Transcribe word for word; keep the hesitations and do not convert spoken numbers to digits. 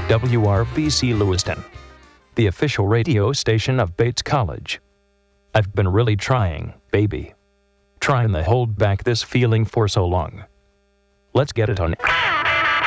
W R B C Lewiston, the official radio station of Bates College. I've been really trying, baby. Trying to hold back this feeling for so long. Let's get it on.